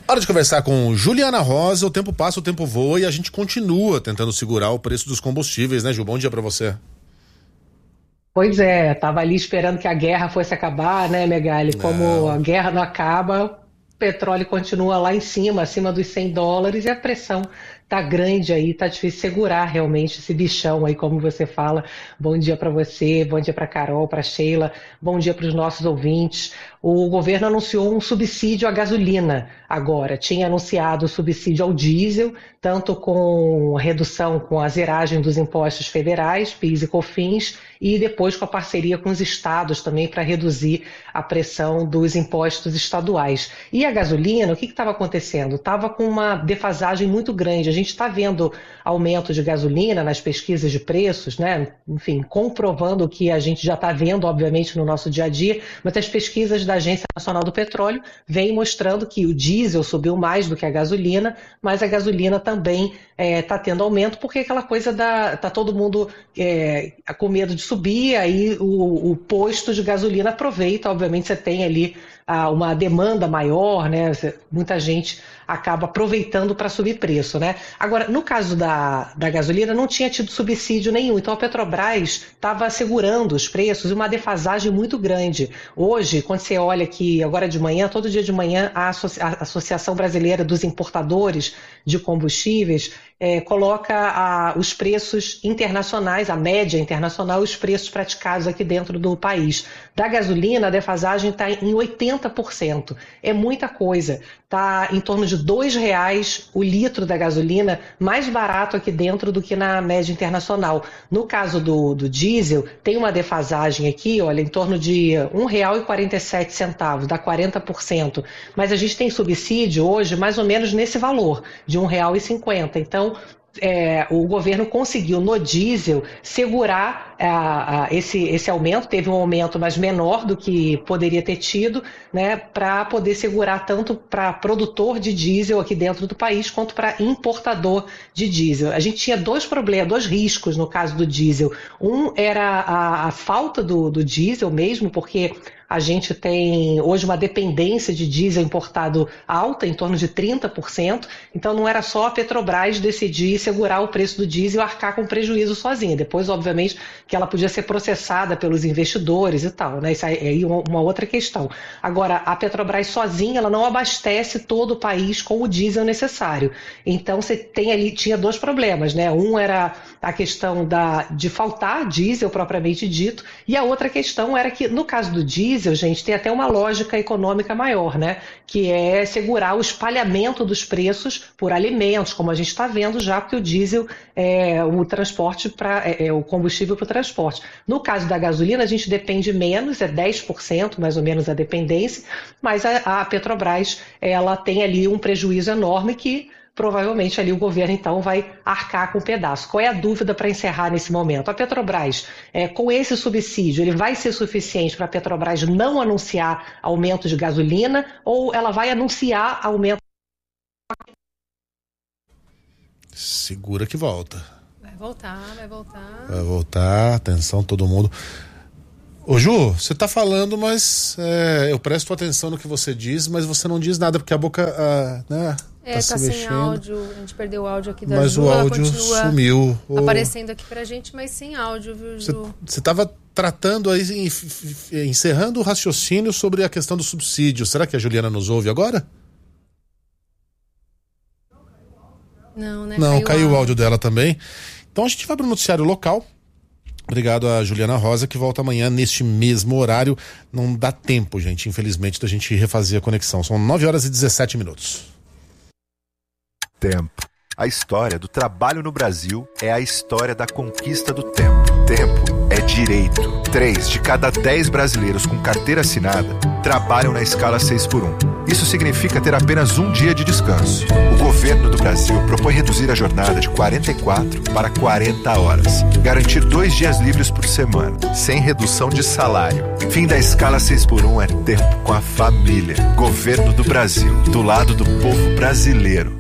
Hora de conversar com Juliana Rosa. O tempo passa, o tempo voa e a gente continua tentando segurar o preço dos combustíveis, né, Ju? Bom dia pra você. Pois é, tava ali esperando que a guerra fosse acabar, né, Megali? Como a guerra não acaba, o petróleo continua lá em cima, acima dos $100, e a pressão tá grande aí, tá difícil segurar realmente esse bichão aí, como você fala. Bom dia para você, bom dia para Carol, para Sheila, bom dia para os nossos ouvintes. O governo anunciou um subsídio à gasolina agora. Tinha anunciado o subsídio ao diesel, tanto com a redução, com a zeragem dos impostos federais, PIS e COFINS, e depois com a parceria com os estados também para reduzir a pressão dos impostos estaduais. E a gasolina, o que estava acontecendo? Estava com uma defasagem muito grande. A gente está vendo aumento de gasolina nas pesquisas de preços, né? Enfim, comprovando o que a gente já está vendo, obviamente, no nosso dia a dia, mas as pesquisas da Agência Nacional do Petróleo vêm mostrando que o diesel subiu mais do que a gasolina, mas a gasolina também está tendo aumento, porque aquela coisa está todo mundo com medo de subir, aí o posto de gasolina aproveita, obviamente você tem ali uma demanda maior, né? Muita gente acaba aproveitando para subir preço, né? Agora, no caso da gasolina, não tinha tido subsídio nenhum, então a Petrobras estava segurando os preços e uma defasagem muito grande. Hoje, quando você olha aqui, agora de manhã, todo dia de manhã, a Associação Brasileira dos Importadores de Combustíveis coloca os preços internacionais, a média internacional, os preços praticados aqui dentro do país. Da gasolina, a defasagem está em 80%. É muita coisa. Está em torno de R$2 o litro da gasolina, mais barato aqui dentro do que na média internacional. No caso do diesel, tem uma defasagem aqui, olha, em torno de R$1,47, dá 40%. Mas a gente tem subsídio hoje mais ou menos nesse valor, de R$1,50. Então, o governo conseguiu no diesel segurar esse aumento, teve um aumento mais menor do que poderia ter tido, né, para poder segurar tanto para produtor de diesel aqui dentro do país quanto para importador de diesel. A gente tinha dois problemas, dois riscos no caso do diesel. Um era a falta do diesel mesmo, porque a gente tem hoje uma dependência de diesel importado alta, em torno de 30%, então não era só a Petrobras decidir segurar o preço do diesel e arcar com prejuízo sozinha. Depois, obviamente, que ela podia ser processada pelos investidores e tal, né? Isso aí é uma outra questão. Agora, a Petrobras sozinha, ela não abastece todo o país com o diesel necessário. Então, você tem ali, tinha dois problemas, né? Um era a questão de faltar diesel propriamente dito, e a outra questão era que, no caso do diesel, gente, tem até uma lógica econômica maior, né? Que é segurar o espalhamento dos preços por alimentos, como a gente está vendo já, porque o diesel é o transporte o combustível para o transporte. No caso da gasolina, a gente depende menos, é 10% mais ou menos a dependência, mas a Petrobras, ela tem ali um prejuízo enorme que provavelmente ali o governo então vai arcar com um pedaço. Qual é a dúvida para encerrar nesse momento? A Petrobras, com esse subsídio, ele vai ser suficiente para a Petrobras não anunciar aumento de gasolina ou ela vai anunciar aumento? Segura que volta. Vai voltar. Vai voltar, atenção todo mundo. Ô Ju, você tá falando, mas eu presto atenção no que você diz, mas você não diz nada, porque a boca, né, tá se sem mexendo. Áudio, a gente perdeu o áudio aqui da Ju. Mas o áudio sumiu. Aparecendo aqui pra gente, mas sem áudio, viu, Ju? Você tava tratando aí, encerrando o raciocínio sobre a questão do subsídio. Será que a Juliana nos ouve agora? Não, né? Não, caiu o áudio dela também. Então a gente vai pro noticiário local. Obrigado a Juliana Rosa, que volta amanhã neste mesmo horário. Não dá tempo, gente, infelizmente, da gente refazer a conexão. São 9h17. Tempo. A história do trabalho no Brasil é a história da conquista do tempo. Tempo é direito. 3 de cada 10 brasileiros com carteira assinada trabalham na escala 6x1. Isso significa ter apenas um dia de descanso. O governo do Brasil propõe reduzir a jornada de 44 para 40 horas. Garantir 2 dias livres por semana, sem redução de salário. Fim da escala 6x1 é tempo com a família. Governo do Brasil, do lado do povo brasileiro.